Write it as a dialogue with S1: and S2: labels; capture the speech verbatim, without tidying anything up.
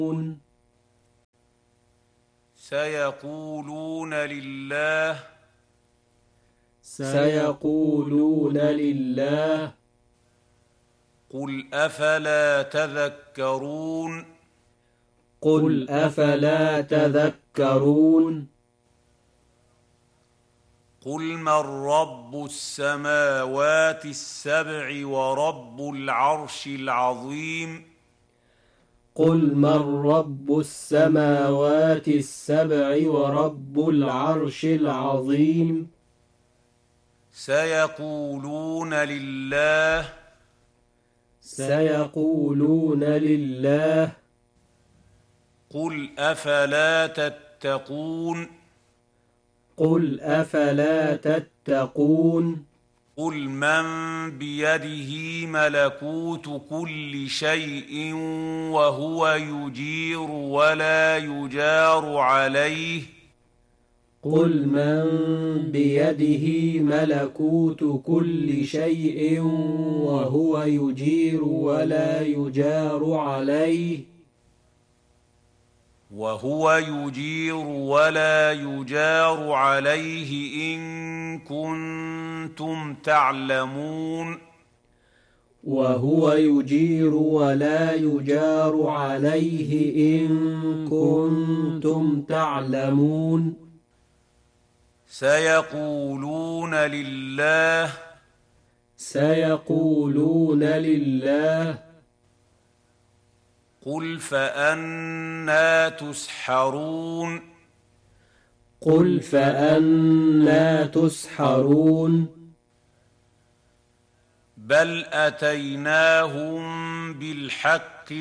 S1: سيقولون لله
S2: سيقولون لله
S1: قل أفلا تذكرون
S2: قل أفلا تذكرون
S1: قل من رب السماوات السبع ورب العرش العظيم
S2: قل من رب السماوات السبع ورب العرش العظيم
S1: سيقولون لله
S2: سيقولون لله
S1: قل أفلا تتقون
S2: قل أفلا تتقون
S1: قل من بيده ملكوت كل شيء وهو يجير ولا يجار عليه
S2: قل من بيده ملكوت كل شيء وهو يجير ولا يجار عليه
S1: وهو يجير ولا يجار عليه إن كنتم تعلمون
S2: وهو يجير ولا يجار عليه إن كنتم تعلمون
S1: سيقولون لله
S2: سيقولون لله
S1: قل فأنى تسحرون
S2: قل فأنى تسحرون
S1: بل أتيناهم بالحق